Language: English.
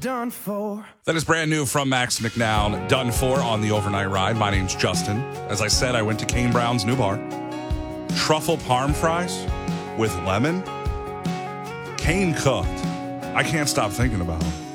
Done for. That is brand new from Max McNown, Done For on the Overnight Ride. My name's Justin. As I said, I went to Kane Brown's new bar. Truffle parm fries with lemon. Kane cooked. I can't stop thinking about them.